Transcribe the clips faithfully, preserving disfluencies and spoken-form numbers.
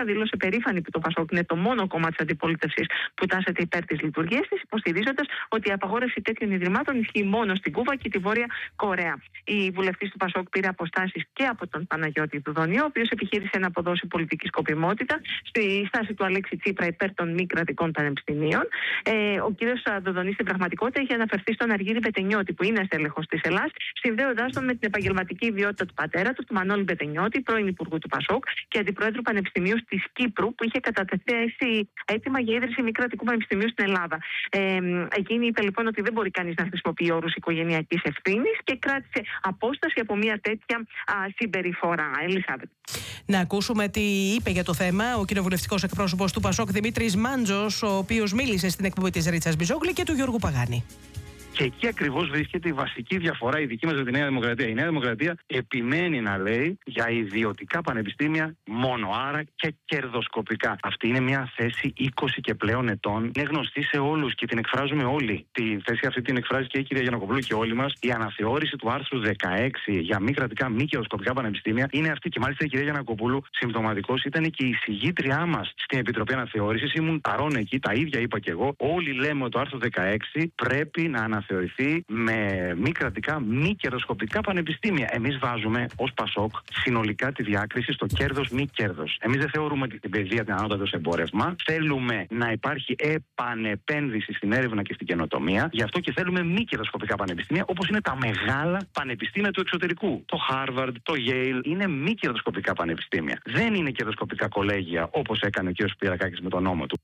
μάλιστα δήλωσε περήφανη που το Πασόκ είναι το μόνο κόμμα της αντιπολίτευσης που τάσεται υπέρ της λειτουργίας της, υποστηρίζοντας ότι η απαγόρευση τέτοιων ιδρυμάτων ισχύει μόνο στην Κούβα και τη Βόρεια Κορέα. Η βουλευτής του Πασόκ πήρε αποστάσεις και από τον Παναγιώτη Δουδονιό, ο οποίος επιχείρησε να αποδώσει πολιτική σκοπιμότητα στη στάση του Αλέξη Τσίπρα υπέρ των μη κρατικών πανεπιστημίων. Ε, ο κ. Δουδονής στην πραγματικότητα έχει αναφερθεί στον Αργύρη Μπετενιώτη, που είναι στέλεχος της Ελλάς, συνδέοντάς τον με την επαγγελματική ιδιότητα του πατέρα του, του Μανώλη Μπετενιώτη, πρώην Υπουργού του Πασόκ και Αντιπρόεδρου Πανεπιστημίου της Κύπρου, που είχε κατατεθεί αίτημα για ίδρυση μη κρατικού πανεπιστημίου στην Ελλάδα. Ε, εκείνη είπε λοιπόν ότι δεν μπορεί κανείς να χρησιμοποιεί όρους οικογενειακής ευθύνης και κράτησε απόσταση από μια τέτοια α, συμπεριφορά. Ελισάβετ. Να ακούσουμε τι είπε για το θέμα ο κοινοβουλευτικός εκπρόσωπος του Πασόκ Δημήτρης Μάντζος, ο οποίος μίλησε στην εκπομπή της Ρίτσας Μπιζόγλη και του Γιώργου Παγάνη. Και εκεί ακριβώς βρίσκεται η βασική διαφορά, η δική μας με τη Νέα Δημοκρατία. Η Νέα Δημοκρατία επιμένει να λέει για ιδιωτικά πανεπιστήμια μόνο, άρα και κερδοσκοπικά. Αυτή είναι μια θέση είκοσι και πλέον ετών. Είναι γνωστή σε όλους και την εκφράζουμε όλοι. Τη θέση αυτή την εκφράζει και η κυρία Γιαννακοπούλου και όλοι μας. Η αναθεώρηση του άρθρου δεκαέξι για μη κρατικά, μη κερδοσκοπικά πανεπιστήμια είναι αυτή. Και μάλιστα η κυρία Γιαννακοπούλου, συμπτωματικός, ήταν και η συγγήτριά μας στην Επιτροπή Αναθεώρησης. Ήμουν παρόν εκεί, τα ίδια είπα και εγώ. Όλοι λέμε ότι το άρθρο δεκαέξι πρέπει να αναθεωρηθεί. Θεωρηθεί με μη κρατικά, μη κερδοσκοπικά πανεπιστήμια. Εμείς βάζουμε ως Πασόκ συνολικά τη διάκριση στο κέρδος μη κέρδος. Εμείς δεν θεωρούμε την παιδεία την ανώτατο εμπόρευμα. Θέλουμε να υπάρχει επανεπένδυση στην έρευνα και στην καινοτομία. Γι' αυτό και θέλουμε μη κερδοσκοπικά πανεπιστήμια, όπως είναι τα μεγάλα πανεπιστήμια του εξωτερικού. Το Harvard, το Yale είναι μη κερδοσκοπικά πανεπιστήμια. Δεν είναι κερδοσκοπικά κολέγια, όπως έκανε ο κ. Σπυρακάκης με τον νόμο του.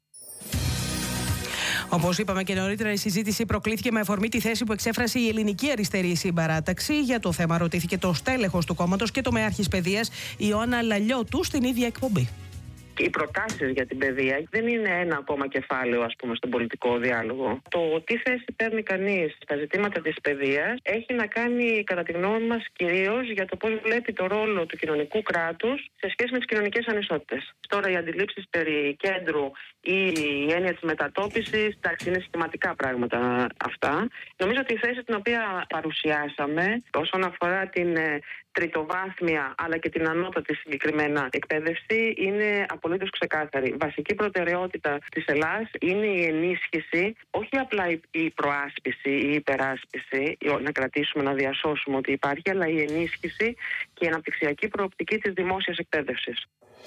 Όπως είπαμε και νωρίτερα, η συζήτηση προκλήθηκε με αφορμή τη θέση που εξέφρασε η Ελληνική Αριστερή Συμπαράταξη. Για το θέμα ρωτήθηκε το στέλεχος του κόμματος και το μεάρχης παιδείας Ιωάννα Λαλιώτου στην ίδια εκπομπή. Οι προτάσεις για την παιδεία δεν είναι ένα ακόμα κεφάλαιο, ας πούμε, στον πολιτικό διάλογο. Το τι θέση παίρνει κανείς στα ζητήματα της παιδείας έχει να κάνει, κατά τη γνώμη μας, κυρίως για το πώς βλέπει το ρόλο του κοινωνικού κράτους σε σχέση με τις κοινωνικές ανισότητες. Τώρα, οι αντιλήψεις περί κέντρου ή η έννοια της μετατόπισης, εντάξει, είναι σχηματικά πράγματα αυτά. Νομίζω ότι η θέση την οποία παρουσιάσαμε όσον αφορά την τριτοβάθμια αλλά και την ανώτατη συγκεκριμένα εκπαίδευση είναι απολύτως ξεκάθαρη. Βασική προτεραιότητα της Ελλάς είναι η ενίσχυση, όχι απλά η προάσπιση ή η υπεράσπιση, να κρατήσουμε, να διασώσουμε ότι υπάρχει, αλλά η ενίσχυση και η αναπτυξιακή προοπτική της δημόσιας εκπαίδευσης.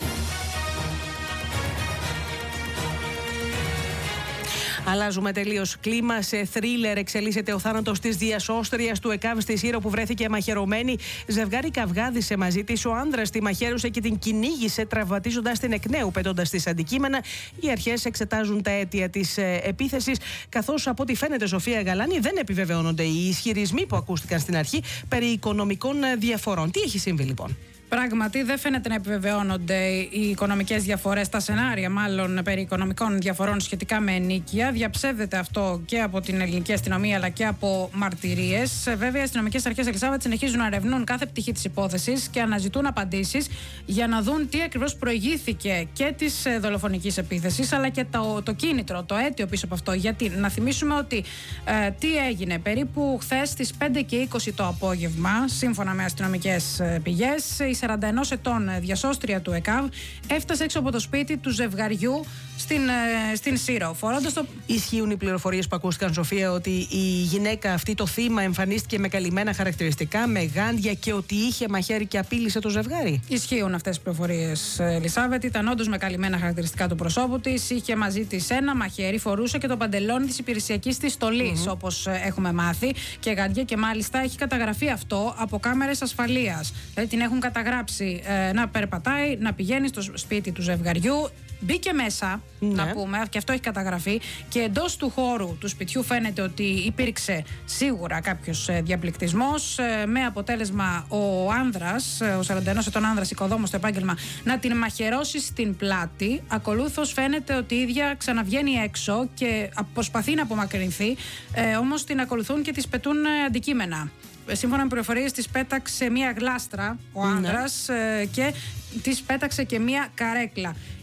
Αλλάζουμε τελείως κλίμα. Σε θρίλερ εξελίσσεται ο θάνατος της διασώστριας του ΕΚΑΒ στη Σύρο που βρέθηκε μαχαιρωμένη. Ζευγάρι καυγάδισε μαζί της. Ο άνδρας τη μαχαίρωσε και την κυνήγησε, τραυματίζοντας την εκ νέου, πετώντας της αντικείμενα. Οι αρχές εξετάζουν τα αίτια της επίθεσης. Καθώς από ό,τι φαίνεται, Σοφία Γαλάνη, δεν επιβεβαιώνονται οι ισχυρισμοί που ακούστηκαν στην αρχή περί οικονομικών διαφορών. Τι έχει συμβεί λοιπόν? Πράγματι, δεν φαίνεται να επιβεβαιώνονται οι οικονομικές διαφορές, τα σενάρια μάλλον περί οικονομικών διαφορών σχετικά με ενοίκια. Διαψεύδεται αυτό και από την ελληνική αστυνομία αλλά και από μαρτυρίες. Βέβαια, οι αστυνομικές αρχές, Ελισάβετ, συνεχίζουν να ερευνούν κάθε πτυχή της υπόθεσης και αναζητούν απαντήσεις για να δουν τι ακριβώς προηγήθηκε και της δολοφονικής επίθεσης αλλά και το, το κίνητρο, το αίτιο πίσω από αυτό. Γιατί να θυμίσουμε ότι ε, τι έγινε περίπου χθες στις πέντε και είκοσι το απόγευμα, σύμφωνα με αστυνομικές πηγές, η σαράντα ενός ετών διασώστρια του ΕΚΑΒ έφτασε έξω από το σπίτι του ζευγαριού στην, στην Σύρο. Φορώντας το... Ισχύουν οι πληροφορίες που ακούστηκαν, Σοφία, ότι η γυναίκα αυτή, το θύμα, εμφανίστηκε με καλυμμένα χαρακτηριστικά, με γάντια και ότι είχε μαχαίρι και απείλησε το ζευγάρι? Ισχύουν αυτές τις πληροφορίες, Ελισάβετ. Ήταν όντως με καλυμμένα χαρακτηριστικά του προσώπου της. Είχε μαζί της ένα μαχαίρι, φορούσε και το παντελόνι της υπηρεσιακής της στολής, mm-hmm. όπως έχουμε μάθει, και γάντια, και μάλιστα έχει καταγραφεί αυτό από κάμερες ασφαλείας. Δηλαδή την έχουν καταγράψει ε, να περπατάει, να πηγαίνει στο σπίτι του ζευγαριού. Μπήκε μέσα, ναι. να πούμε, και αυτό έχει καταγραφεί, και εντός του χώρου του σπιτιού φαίνεται ότι υπήρξε σίγουρα κάποιος διαπληκτισμός, με αποτέλεσμα ο άνδρας, ο σαράντα ενός ετών άνδρας, οικοδόμος στο επάγγελμα, να την μαχαιρώσει στην πλάτη. Ακολούθως φαίνεται ότι η ίδια ξαναβγαίνει έξω και προσπαθεί να απομακρυνθεί, ε, όμως την ακολουθούν και της πετούν αντικείμενα. Σύμφωνα με πληροφορίες, της πέταξε μία γλάστρα ο άνδρας, ναι. και της πέταξε και μία καρέκλα.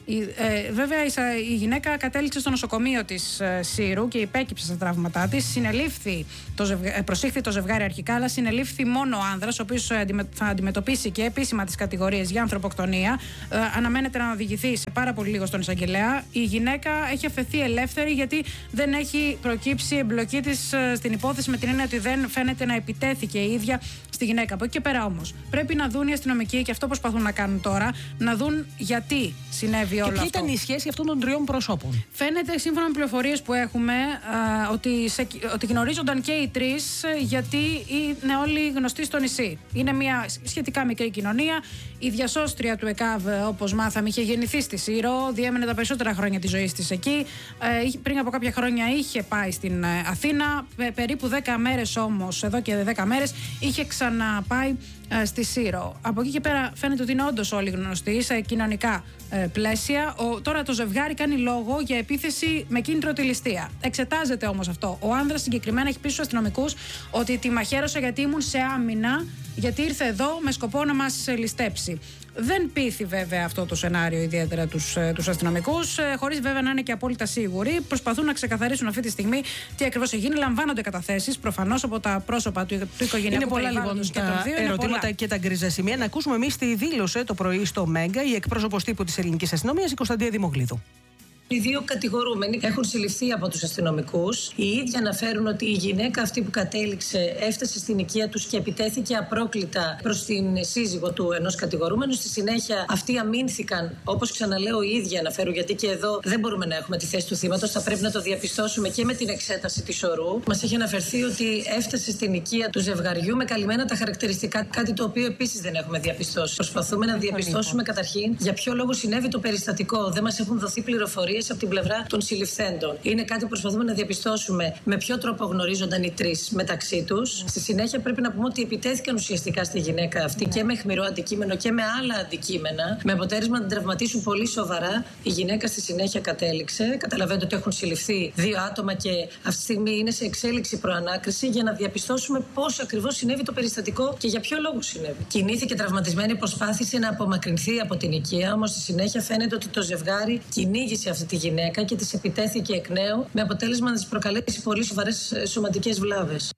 Ε, βέβαια, η γυναίκα κατέληξε στο νοσοκομείο της ε, Σύρου και υπέκυψε στα τραύματά της. Συνελήφθη το ζευγα... προσήχθη το ζευγάρι αρχικά, αλλά συνελήφθη μόνο ο άνδρας, ο οποίος θα αντιμετωπίσει και επίσημα τις κατηγορίες για ανθρωποκτονία. Ε, αναμένεται να οδηγηθεί σε πάρα πολύ λίγο στον εισαγγελέα. Η γυναίκα έχει αφαιθεί ελεύθερη γιατί δεν έχει προκύψει εμπλοκή της ε, στην υπόθεση, με την έννοια ότι δεν φαίνεται να επιτέθηκε η ίδια στη γυναίκα. Από εκεί και πέρα όμως πρέπει να δουν οι αστυνομικοί, και αυτό προσπαθούν να κάνουν τώρα, να δουν γιατί συνέβη όλο αυτό. Και ποια ήταν η σχέση αυτών των τριών προσώπων? Φαίνεται, σύμφωνα με πληροφορίες που έχουμε, α, ότι, σε, ότι γνωρίζονταν και οι τρεις, γιατί είναι όλοι γνωστοί στο νησί. Είναι μια σχετικά μικρή κοινωνία. Η διασώστρια του ΕΚΑΒ, όπως μάθαμε, είχε γεννηθεί στη Σύρο, διέμενε τα περισσότερα χρόνια της ζωής της εκεί. Ε, πριν από κάποια χρόνια είχε πάει στην Αθήνα. Πε, περίπου δέκα μέρες όμως, εδώ και δέκα μέρες, είχε ξαναπάει ε, στη Σύρο. Από εκεί και πέρα φαίνεται ότι είναι όντως όλοι γνωστοί σε κοινωνικά ε, πλαίσια. Ο, τώρα το ζευγάρι κάνει λόγο για επίθεση με κίνητρο τη ληστεία. Εξετάζεται όμως αυτό. Ο άνδρας συγκεκριμένα έχει πει στους αστυνομικούς ότι τη μαχαίρωσα γιατί ήμουν σε άμυνα, γιατί ήρθε εδώ με σκοπό να μας ληστέψει. Δεν πείθει βέβαια αυτό το σενάριο ιδιαίτερα τους, τους αστυνομικούς, χωρίς βέβαια να είναι και απόλυτα σίγουροι. Προσπαθούν να ξεκαθαρίσουν αυτή τη στιγμή τι ακριβώς έγινε. Λαμβάνονται καταθέσεις προφανώς από τα πρόσωπα του, του οικογενειακού είναι πολλά λοιπόν και των δύο. Ερωτήματα πολλά. Και τα γκρίζα σημεία. Να ακούσουμε εμείς τι δήλωσε το πρωί στο Μέγκα η εκπρόσωπος τύπου της ελληνικής αστυνομίας, η Κωνσταντία Δημογλίδου. Οι δύο κατηγορούμενοι έχουν συλληφθεί από τους αστυνομικούς. Οι ίδιοι αναφέρουν ότι η γυναίκα αυτή που κατέληξε έφτασε στην οικία τους και επιτέθηκε απρόκλητα προς την σύζυγο του ενός κατηγορούμενου. Στη συνέχεια αυτοί αμήνθηκαν, όπως ξαναλέω, οι ίδιοι αναφέρουν, γιατί και εδώ δεν μπορούμε να έχουμε τη θέση του θύματος. Θα πρέπει να το διαπιστώσουμε και με την εξέταση της ορού. Μας έχει αναφερθεί ότι έφτασε στην οικία του ζευγαριού με καλυμμένα τα χαρακτηριστικά, κάτι το οποίο επίσης δεν έχουμε διαπιστώσει. Προσπαθούμε να διαπιστώσουμε καταρχήν για ποιο λόγο συνέβη το περιστατικό. Δεν μας έχουν δοθεί πληροφορίες από την πλευρά των συλληφθέντων. Είναι κάτι που προσπαθούμε να διαπιστώσουμε με ποιο τρόπο γνωρίζονταν οι τρεις μεταξύ τους. Στη συνέχεια, πρέπει να πούμε ότι επιτέθηκαν ουσιαστικά στη γυναίκα αυτή και με αιχμηρό αντικείμενο και με άλλα αντικείμενα, με αποτέλεσμα να την τραυματίσουν πολύ σοβαρά. Η γυναίκα στη συνέχεια κατέληξε. Καταλαβαίνετε ότι έχουν συλληφθεί δύο άτομα και αυτή τη στιγμή είναι σε εξέλιξη προανάκριση για να διαπιστώσουμε πώς ακριβώς συνέβη το περιστατικό και για ποιο λόγο συνέβη. Κινήθηκε τραυματισμένη, προσπάθησε να απομακρυνθεί από την οικία, όμως στη συνέχεια φαίνεται ότι το ζευγάρι κυνήγησε αυτή τη γυναίκα και της επιτέθηκε εκ νέου, με αποτέλεσμα να της προκαλέσει πολύ σοβαρές σωματικές βλάβες.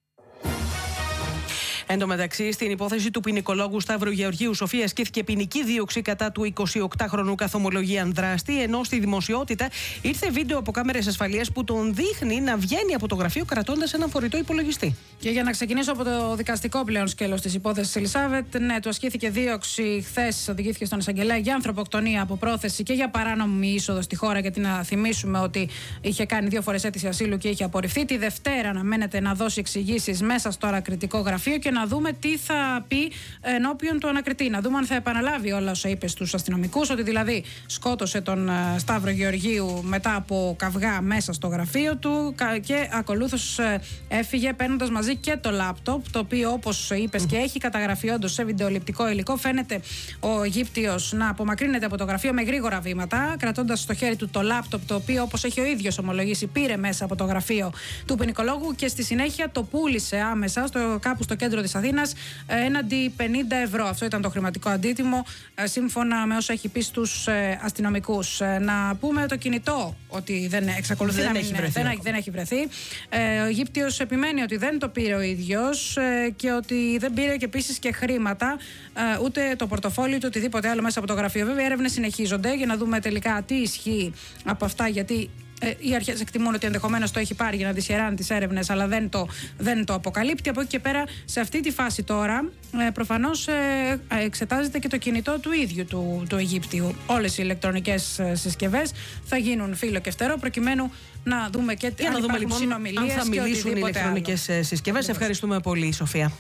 Εν τω μεταξύ, στην υπόθεση του ποινικολόγου Σταύρου Γεωργίου Σοφία ασκήθηκε ποινική δίωξη κατά του εικοσιοκτάχρονου καθομολογίαν δράστη, ενώ στη δημοσιότητα ήρθε βίντεο από κάμερες ασφαλείας που τον δείχνει να βγαίνει από το γραφείο κρατώντας έναν φορητό υπολογιστή. Και για να ξεκινήσω από το δικαστικό πλέον σκέλος της υπόθεσης Ελισάβετ, ναι, του ασκήθηκε δίωξη χθες, οδηγήθηκε στον εισαγγελέα για ανθρωποκτονία από πρόθεση και για παράνομη είσοδο στη χώρα, γιατί να θυμίσουμε ότι είχε κάνει δύο φορές αίτηση ασύλου και είχε απορριφθεί. Τη Δευτέρα αναμένεται να δώσει εξηγήσεις μέσα στο ανακριτικό γραφείο και να δούμε τι θα πει ενώπιον του ανακριτή. Να δούμε αν θα επαναλάβει όλα όσα είπε στους αστυνομικούς, ότι δηλαδή σκότωσε τον Σταύρο Γεωργίου μετά από καυγά μέσα στο γραφείο του και ακολούθως έφυγε παίρνοντας μαζί και το λάπτοπ, το οποίο, όπως είπες, και έχει καταγραφεί όντως σε βιντεοληπτικό υλικό. Φαίνεται ο Αιγύπτιος να απομακρύνεται από το γραφείο με γρήγορα βήματα, κρατώντας στο χέρι του το λάπτοπ, το οποίο, όπως έχει ο ίδιος ομολογήσει, πήρε μέσα από το γραφείο του ποινικολόγου και στη συνέχεια το πούλησε άμεσα στο, κάπου στο κέντρο της Αθήνας έναντι πενήντα ευρώ. Αυτό ήταν το χρηματικό αντίτιμο, σύμφωνα με όσα έχει πει στους αστυνομικούς. Να πούμε το κινητό, ότι δεν εξακολουθεί δεν να έχει μην, βρεθεί. δεν, δεν έχει βρεθεί. Ο Αιγύπτιος επιμένει ότι δεν το πήρε ο ίδιος και ότι δεν πήρε και επίσης και χρήματα, ούτε το πορτοφόλι, ούτε οτιδήποτε άλλο μέσα από το γραφείο. Βέβαια, οι έρευνες συνεχίζονται για να δούμε τελικά τι ισχύει από αυτά, γιατί Ε, οι αρχές εκτιμούν ότι ενδεχομένως το έχει πάρει για να δυσχεράνει τις έρευνες, αλλά δεν το, δεν το αποκαλύπτει. Από εκεί και πέρα, σε αυτή τη φάση τώρα, ε, προφανώς ε, εξετάζεται και το κινητό του ίδιου του, του Αιγύπτιου. Όλες οι ηλεκτρονικές ε, συσκευές θα γίνουν φύλλο και φτερό, προκειμένου να δούμε και τι να δούμε λοιπόν αν θα μιλήσουν οι ηλεκτρονικές άλλο. συσκευές. Ευχαριστούμε πολύ, Σοφία.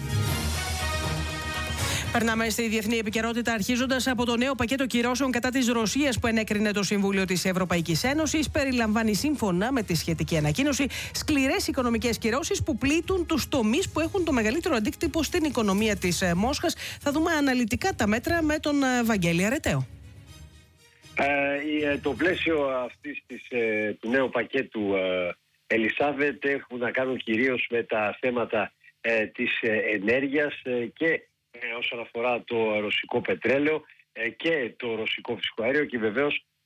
Περνάμε στη διεθνή επικαιρότητα, αρχίζοντας από το νέο πακέτο κυρώσεων κατά της Ρωσίας που ενέκρινε το Συμβούλιο της Ευρωπαϊκής Ένωσης. Περιλαμβάνει, σύμφωνα με τη σχετική ανακοίνωση, σκληρές οικονομικές κυρώσεις που πλήττουν τους τομείς που έχουν το μεγαλύτερο αντίκτυπο στην οικονομία της Μόσχας. Θα δούμε αναλυτικά τα μέτρα με τον Βαγγέλη Αρεταίο. Ε, το πλαίσιο αυτής της, ε, του νέου πακέτου, ε, Ελισάβετ, έχουν να κάνουν κυρίως με τα θέματα ε, της ε, ενέργειας ε, και Ε, όσον αφορά το ρωσικό πετρέλαιο ε, και το ρωσικό φυσικό αέριο και βεβαίως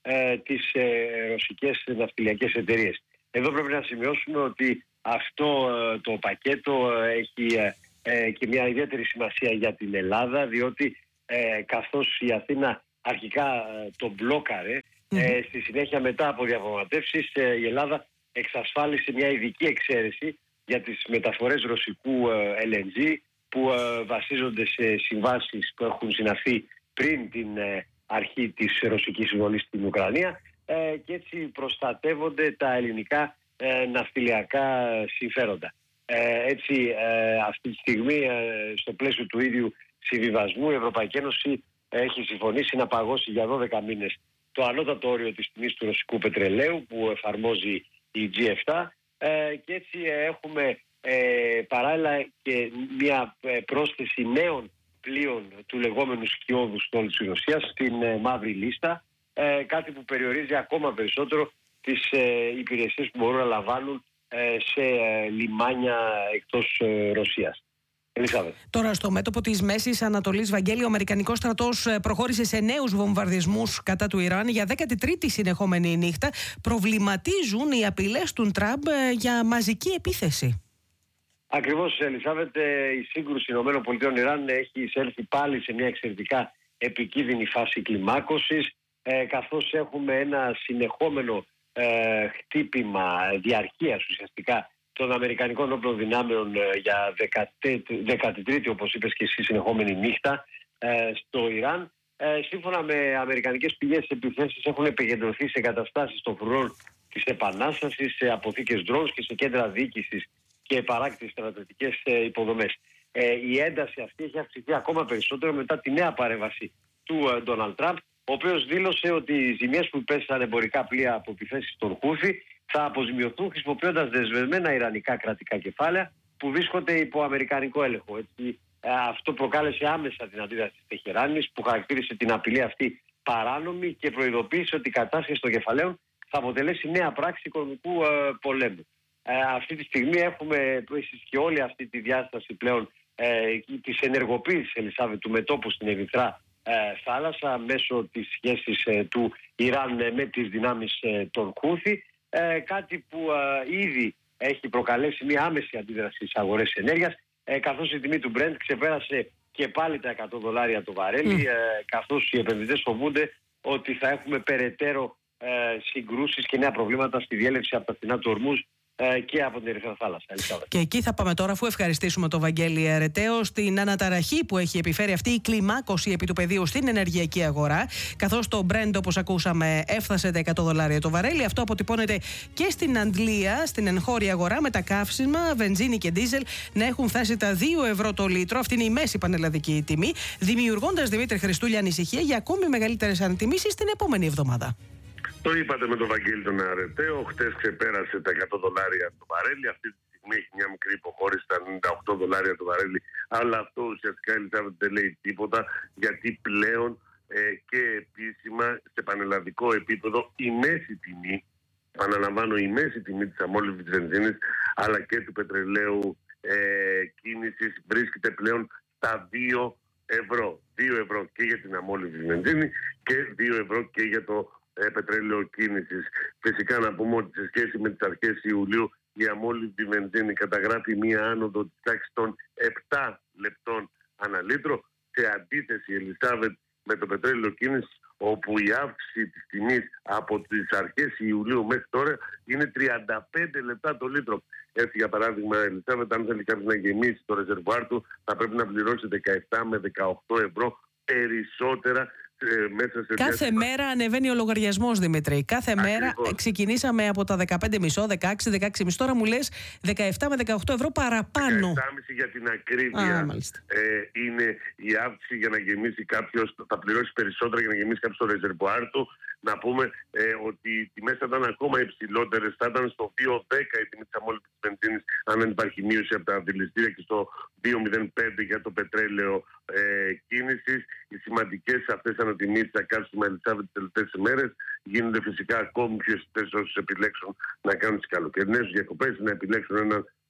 ε, τις ε, ρωσικές ναυτιλιακές εταιρείες. Εδώ πρέπει να σημειώσουμε ότι αυτό ε, το πακέτο ε, έχει ε, ε, και μια ιδιαίτερη σημασία για την Ελλάδα, διότι ε, καθώς η Αθήνα αρχικά ε, το μπλόκαρε, mm-hmm. ε, στη συνέχεια μετά από διαπραγματεύσεις ε, η Ελλάδα εξασφάλισε μια ειδική εξαίρεση για τις μεταφορές ρωσικού ε, ελ εν τζι που ε, βασίζονται σε συμβάσεις που έχουν συναυθεί πριν την ε, αρχή της ρωσικής εισβολής στην Ουκρανία ε, και έτσι προστατεύονται τα ελληνικά ε, ναυτιλιακά συμφέροντα. Ε, έτσι ε, αυτή τη στιγμή ε, στο πλαίσιο του ίδιου συμβιβασμού η Ευρωπαϊκή Ένωση έχει συμφωνήσει να παγώσει για δώδεκα μήνες το ανώτατο όριο της τιμής του ρωσικού πετρελαίου που εφαρμόζει η τζι επτά ε, και έτσι ε, έχουμε ε, παράλληλα και μια ε, πρόσθεση νέων πλοίων του λεγόμενου σκιώδου στόλου της Ρωσίας στην ε, μαύρη λίστα, ε, κάτι που περιορίζει ακόμα περισσότερο τις ε, υπηρεσίες που μπορούν να λαμβάνουν ε, σε ε, λιμάνια εκτός ε, Ρωσίας. Ελισάβετ. Τώρα, στο μέτωπο της Μέσης Ανατολής, Βαγγέλη, ο Αμερικανικός στρατός προχώρησε σε νέους βομβαρδισμούς κατά του Ιράν για δέκατη τρίτη συνεχόμενη νύχτα. Προβληματίζουν οι απειλές του Τραμπ για μαζική επίθεση. Ακριβώς, Ελισάβετ, η σύγκρουση ΗΠΑ Ιράν έχει εισέλθει πάλι σε μια εξαιρετικά επικίνδυνη φάση κλιμάκωσης, ε, καθώς έχουμε ένα συνεχόμενο ε, χτύπημα διαρκείας ουσιαστικά των Αμερικανικών όπλων δυνάμεων ε, για δέκατη τρίτη, όπως είπες και εσύ, συνεχόμενη νύχτα ε, στο Ιράν. Ε, σύμφωνα με αμερικανικές πηγές, επιθέσεις έχουν επικεντρωθεί σε εγκαταστάσεις των φρουρών της Επανάστασης, σε αποθήκες drones και σε κέντρα διοίκησης και παράκτητες στρατιωτικές ε, υποδομές. Ε, η ένταση αυτή έχει αυξηθεί ακόμα περισσότερο μετά τη νέα παρέμβαση του Ντόναλντ Τραμπ, ο οποίος δήλωσε ότι οι ζημιές που υπέστησαν εμπορικά πλοία από επιθέσεις των Χούθι θα αποζημιωθούν χρησιμοποιώντας δεσμευμένα ιρανικά κρατικά κεφάλαια που βρίσκονται υπό αμερικανικό έλεγχο. Έτσι, ε, αυτό προκάλεσε άμεσα την αντίδραση της Τεχεράνης, που χαρακτήρισε την απειλή αυτή παράνομη και προειδοποίησε ότι η κατάσχεση των κεφαλαίων θα αποτελέσει νέα πράξη οικονομικού ε, πολέμου. Ε, αυτή τη στιγμή έχουμε επίσης και όλη αυτή τη διάσταση πλέον ε, της ενεργοποίησης, Ελισάβετ, του μετώπου στην Ερυθρά ε, θάλασσα μέσω της σχέσης ε, του Ιράν ε, με τις δυνάμεις ε, των Χούθι, ε, κάτι που ε, ήδη έχει προκαλέσει μια άμεση αντίδραση στις αγορές ενέργειας, ε, καθώς η τιμή του Brent ξεπέρασε και πάλι τα εκατό δολάρια το βαρέλι, mm. ε, καθώς οι επενδυτές φοβούνται ότι θα έχουμε περαιτέρω ε, συγκρούσεις και νέα προβλήματα στη διέλευση από τα φθηνά του Ορμούζ και από την Ερυθρά θάλασσα. Και εκεί θα πάμε τώρα, αφού ευχαριστήσουμε τον Βαγγέλη Αρεταίο, στην αναταραχή που έχει επιφέρει αυτή η κλιμάκωση επί του πεδίου στην ενεργειακή αγορά. Καθώς το Brent, όπως ακούσαμε, έφτασε τα εκατό δολάρια το βαρέλι. Αυτό αποτυπώνεται και στην Αντλία, στην εγχώρια αγορά, με τα καύσιμα, βενζίνη και ντίζελ να έχουν φτάσει τα δύο ευρώ το λίτρο. Αυτή είναι η μέση πανελλαδική τιμή, δημιουργώντας, Δημήτρη Χριστούλια, ανησυχία για ακόμη μεγαλύτερες ανατιμήσεις την επόμενη εβδομάδα. Το είπατε με τον Βαγγέλη τον Αρεταίο. Χτες ξεπέρασε τα εκατό δολάρια το βαρέλι. Αυτή τη στιγμή έχει μια μικρή υποχώρηση στα ενενήντα οκτώ δολάρια το βαρέλι. Αλλά αυτό ουσιαστικά, Ελισάβετ, δεν λέει τίποτα, γιατί πλέον ε, και επίσημα σε πανελλαδικό επίπεδο η μέση τιμή, επαναλαμβάνω, η μέση τιμή της αμόλυβης βενζίνης αλλά και του πετρελαίου ε, κίνησης βρίσκεται πλέον στα δύο ευρώ. δύο ευρώ και για την αμόλυβη βενζίνη και δύο ευρώ και για το Ε, πετρέλαιο κίνησης. Φυσικά να πούμε ότι σε σχέση με τις αρχές Ιουλίου η αμόλυβη βενζίνη καταγράφει μία άνοδο της τάξης των επτά λεπτών ανά λίτρο, σε αντίθεση, Ελισάβετ, με το πετρέλαιο κίνησης, όπου η αύξηση της τιμής από τις αρχές Ιουλίου μέχρι τώρα είναι τριάντα πέντε λεπτά το λίτρο. Έτσι, για παράδειγμα, Ελισάβετ, αν θέλει κάποιος να γεμίσει το ρεζερβουάρ του, θα πρέπει να πληρώσει δεκαεπτά με δεκαοκτώ ευρώ περισσότερα. Μέσα σε Κάθε διάστημα. μέρα ανεβαίνει ο λογαριασμός, Δημήτρη. Κάθε Ακριβώς. μέρα ξεκινήσαμε από τα δεκαπέντε κόμμα πέντε, δεκαέξι, δεκαέξι κόμμα πέντε. Τώρα μου λες δεκαεπτά με δεκαοκτώ ευρώ παραπάνω. δεκαεπτά κόμμα πέντε για την ακρίβεια. Α, ε, είναι η αύξηση για να γεμίσει κάποιος, θα πληρώσει περισσότερα για να γεμίσει κάποιος το ρεζερβουάρ του. Να πούμε ε, ότι οι τιμές θα ήταν ακόμα υψηλότερες, θα ήταν στο δύο δέκα η τιμή της αμόλυβης βενζίνης, αν δεν υπάρχει μείωση από τα δηληστήρια, και στο δύο μηδέν πέντε για το πετρέλαιο ε, κίνησης. Οι σημαντικές αυτές ανατιμήσεις θα κάτσουν με Ελισάβετ τις τελευταίες ημέρες. Γίνονται φυσικά ακόμη πιο αισθητές όσους επιλέξουν να κάνουν τις καλοκαιρινές διακοπές, να επιλέξουν έναν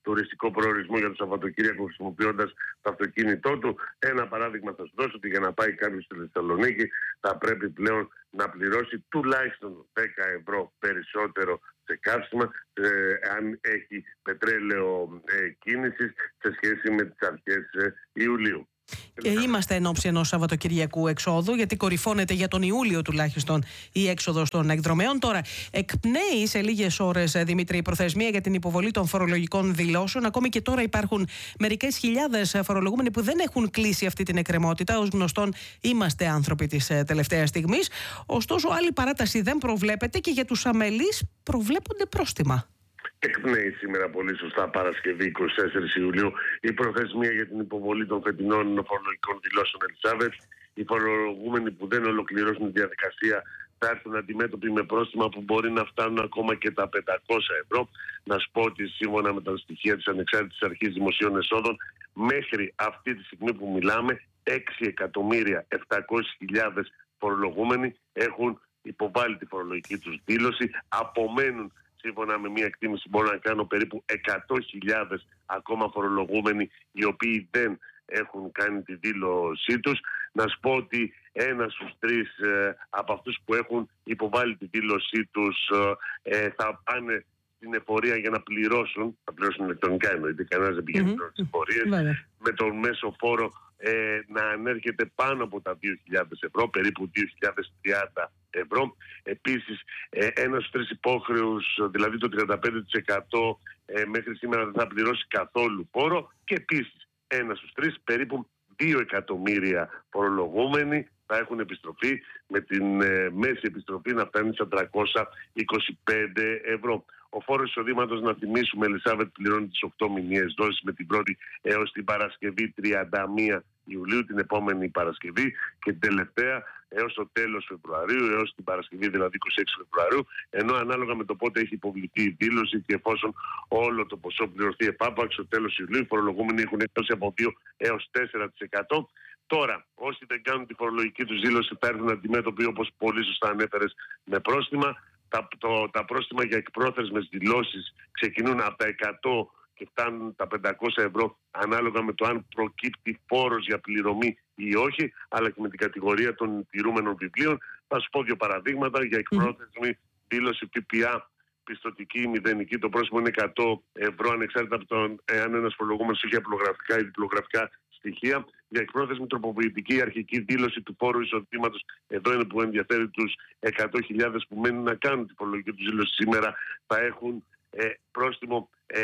τουριστικό προορισμό για το Σαββατοκύριακο χρησιμοποιώντας το αυτοκίνητό του. Ένα παράδειγμα θα σου δώσω, ότι για να πάει κάποιος στη Θεσσαλονίκη θα πρέπει πλέον να πληρώσει τουλάχιστον δέκα ευρώ περισσότερο σε καύσιμα ε, αν έχει πετρέλαιο ε, κίνησης σε σχέση με τις αρχές ε, Ιουλίου. Και είμαστε εν ώψη ενός Σαββατοκυριακού εξόδου, γιατί κορυφώνεται για τον Ιούλιο τουλάχιστον η έξοδος των εκδρομέων. Τώρα, εκπνέει σε λίγες ώρες, Δημήτρη, η προθεσμία για την υποβολή των φορολογικών δηλώσεων. Ακόμη και τώρα υπάρχουν μερικές χιλιάδες φορολογούμενοι που δεν έχουν κλείσει αυτή την εκκρεμότητα. Ως γνωστόν, είμαστε άνθρωποι της τελευταίας στιγμής. Ωστόσο, άλλη παράταση δεν προβλέπεται και για τους αμελείς προβλέπονται πρόστιμα. Εκπνέει σήμερα πολύ σωστά Παρασκευή εικοστή τέταρτη Ιουλίου η προθεσμία για την υποβολή των φετινών φορολογικών δηλώσεων, Ελισάβετ. Οι φορολογούμενοι που δεν ολοκληρώσουν τη διαδικασία θα έρθουν αντιμέτωποι με πρόστιμα που μπορεί να φτάνουν ακόμα και τα πεντακόσια ευρώ. Να σου πω ότι σύμφωνα με τα στοιχεία της Ανεξάρτητης Αρχής Δημοσίων Εσόδων, μέχρι αυτή τη στιγμή που μιλάμε, έξι εκατομμύρια επτακόσιες χιλιάδες φορολογούμενοι έχουν υποβάλει τη φορολογική τους δήλωση. Απομένουν, σύμφωνα με μια εκτίμηση μπορώ να κάνω, περίπου εκατό χιλιάδες ακόμα φορολογούμενοι οι οποίοι δεν έχουν κάνει τη δήλωσή τους. Να σου πω ότι ένας στους τρεις ε, από αυτούς που έχουν υποβάλει τη δήλωσή τους ε, θα πάνε στην εφορία για να πληρώσουν, θα πληρώσουν ηλεκτρονικά εννοείται, κανένας δεν πηγαίνει mm-hmm. στις εφορίες, mm-hmm. με τον μέσο φόρο ε, να ανέρχεται πάνω από τα δύο χιλιάδες ευρώ, περίπου δύο χιλιάδες τριάντα ευρώ. Επίσης, ε, ένας στους τρεις υπόχρεους, δηλαδή το τριάντα πέντε τοις εκατό ε, μέχρι σήμερα δεν θα πληρώσει καθόλου φόρο, και επίσης ένας στους τρεις, περίπου δύο εκατομμύρια φορολογούμενοι θα έχουν επιστροφή, με την ε, μέση επιστροφή να φτάνει στα τριακόσια είκοσι πέντε ευρώ. Ο φόρος εισοδήματος, να θυμίσουμε, Ελισάβετ, πληρώνει τις οκτώ μηνιαίες δόσεις με την πρώτη έως την Παρασκευή τριάντα μία Ιουλίου, την επόμενη Παρασκευή, και την τελευταία έως το τέλος Φεβρουαρίου, έως την Παρασκευή δηλαδή είκοσι έξι Φεβρουαρίου, ενώ ανάλογα με το πότε έχει υποβληθεί η δήλωση και εφόσον όλο το ποσό πληρωθεί επάπαξ στο τέλος Ιουλίου, οι φορολογούμενοι έχουν έκπτωση από δύο έως τέσσερα τοις εκατό. Τώρα, όσοι δεν κάνουν τη φορολογική τους δήλωση θα έρθουν αντιμέτωποι, όπως πολύ σωστά ανέφερες, με πρόστιμα. Τα, το, τα πρόστιμα για εκπρόθεσμες δηλώσεις ξεκινούν από τα εκατό και φτάνουν τα πεντακόσια ευρώ, ανάλογα με το αν προκύπτει φόρος για πληρωμή ή όχι, αλλά και με την κατηγορία των τηρούμενων βιβλίων. Θα σου πω δύο παραδείγματα. Για εκπρόθεσμη mm. δήλωση ΦΠΑ πιστωτική ή μηδενική, το πρόστιμο είναι εκατό ευρώ, ανεξάρτητα από τον εάν ένας φορολογούμενος έχει απλογραφικά ή διπλογραφικά στοιχεία. Για εκπρόθεσμη τροποποιητική αρχική δήλωση του φόρου εισοδήματος, εδώ είναι που ενδιαφέρει τους εκατό χιλιάδες που μένουν να κάνουν τη φορολογική τους δήλωση σήμερα, θα έχουν ε, πρόστιμο ε,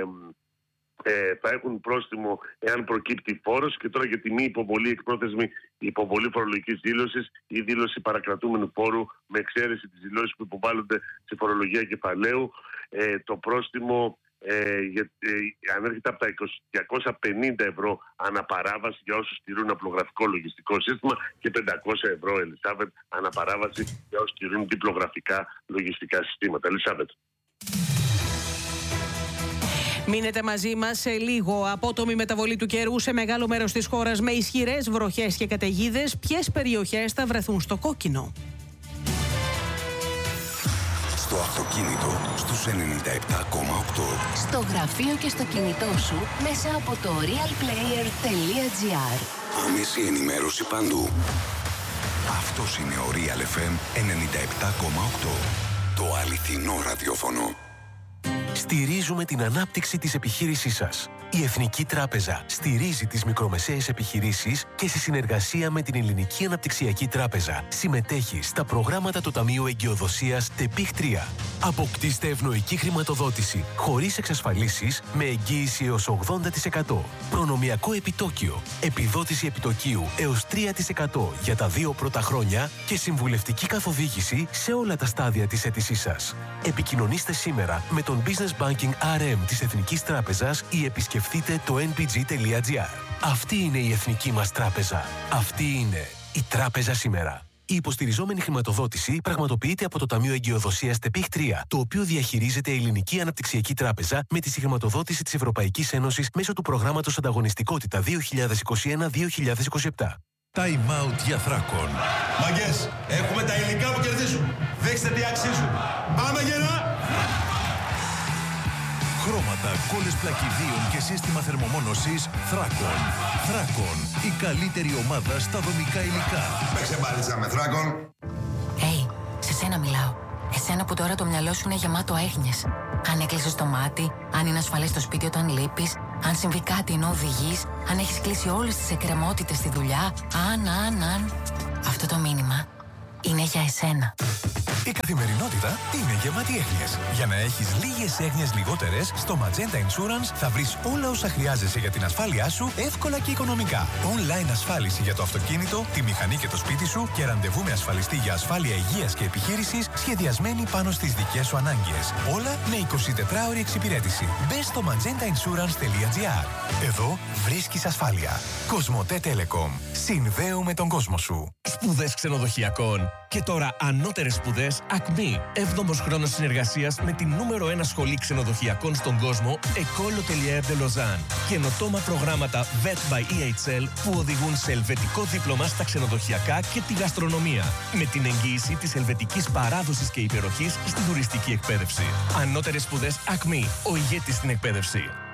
ε, θα έχουν πρόστιμο εάν προκύπτει φόρος. Και τώρα για τη μη υποβολή εκπρόθεσμη υποβολή φορολογικής δήλωσης ή δήλωση παρακρατούμενου φόρου, με εξαίρεση τις δηλώσεις που υποβάλλονται στη φορολογία κεφαλαίου, ε, το πρόστιμο Ε, για, ε, ανέρχεται από τα διακόσια πενήντα ευρώ αναπαράβαση για όσους τηρούν απλογραφικό λογιστικό σύστημα και πεντακόσια ευρώ, Ελισάβετ, αναπαράβαση για όσους τηρούν διπλογραφικά λογιστικά συστήματα. Ελισάβετ. Μείνετε μαζί μας σε λίγο. Απότομη μεταβολή του καιρού σε μεγάλο μέρος της χώρας με ισχυρές βροχές και καταιγίδες. Ποιες περιοχές θα βρεθούν στο κόκκινο? Στο αυτοκίνητο στους ενενήντα επτά κόμμα οκτώ. Στο γραφείο και στο κινητό σου μέσα από το real player τελεία τζι άρ. Άμεση ενημέρωση παντού. Αυτός είναι ο Real εφ εμ ενενήντα επτά κόμμα οκτώ. Το αληθινό ραδιόφωνο. Στηρίζουμε την ανάπτυξη της επιχείρησής σας. Η Εθνική Τράπεζα στηρίζει τις μικρομεσαίες επιχειρήσεις και σε συνεργασία με την Ελληνική Αναπτυξιακή Τράπεζα συμμετέχει στα προγράμματα του Ταμείου Εγκυοδοσίας ΤΕΠΙΧ τρία. Αποκτήστε ευνοϊκή χρηματοδότηση χωρίς εξασφαλίσεις με εγγύηση έως ογδόντα τοις εκατό. Προνομιακό επιτόκιο, επιδότηση επιτοκίου έως τρία τοις εκατό για τα δύο πρώτα χρόνια και συμβουλευτική καθοδήγηση σε όλα τα στάδια της αίτησής σας. Επικοινωνήστε σήμερα με τον Business Banking αρ εμ της Εθνικής Τράπεζας ή επισκεφτείτε το εν πι τζι τελεία τζι άρ. Αυτή είναι η εθνική μας τράπεζα. Αυτή είναι η τράπεζα σήμερα. Η υποστηριζόμενη χρηματοδότηση πραγματοποιείται από το Ταμείο Εγκυοδοσίας ΤΕΠΙΧ τρία, το οποίο διαχειρίζεται η Ελληνική Αναπτυξιακή Τράπεζα με τη συγχρηματοδότηση της Ευρωπαϊκής Ένωσης μέσω του προγράμματος Ανταγωνιστικότητα δύο χιλιάδες είκοσι ένα δύο χιλιάδες είκοσι επτά. Time out για Θράκων. Μαγκές, έχουμε τα υλικά που κερδίζουν. Δείξτε τι αξίζουν. Πάμε γερά! Χρώματα, κόλλες πλακιδίων και σύστημα θερμομόνωσης Θράκον. Θράκον, η καλύτερη ομάδα στα δομικά υλικά. Παίξε μπάλιτσα με Θράκον. Hey, σε σένα μιλάω. Εσένα που τώρα το μυαλό σου είναι γεμάτο έγνοιες. Αν έκλεισες το μάτι, αν είναι ασφαλές στο σπίτι όταν λείπεις, αν συμβεί κάτι ενώ οδηγείς, αν έχεις κλείσει όλες τις εκκρεμότητες στη δουλειά, αν, αν, αν. Αυτό το μήνυμα είναι για εσένα. Η καθημερινότητα είναι γεμάτη έγνοιες. Για να έχεις λίγες έγνοιες λιγότερες, στο Magenta Insurance θα βρεις όλα όσα χρειάζεσαι για την ασφάλειά σου εύκολα και οικονομικά. Online ασφάλιση για το αυτοκίνητο, τη μηχανή και το σπίτι σου και ραντεβού με ασφαλιστή για ασφάλεια υγείας και επιχείρησης σχεδιασμένη πάνω στις δικές σου ανάγκες. Όλα με εικοσιτετράωρη εξυπηρέτηση. Μπες στο magenta insurance τελεία gr. Εδώ βρίσκεις ασφάλεια. Κοσμοτέ Telecom. Συνδέουμε τον κόσμο σου. Σπουδές ξενοδοχειακών. Και τώρα ανώτερες σπουδές Ακμή. Έβδομος χρόνος συνεργασίας με την νούμερο ένα σχολή ξενοδοχειακών στον κόσμο, École Hôtelière de Lausanne. Καινοτόμα προγράμματα Vet by ι έιτς ελ που οδηγούν σε ελβετικό δίπλωμα στα ξενοδοχειακά και τη γαστρονομία. Με την εγγύηση της ελβετικής παράδοσης και υπεροχής στην τουριστική εκπαίδευση. Ανώτερες σπουδές Ακμή. Ο ηγέτης στην εκπαίδευση.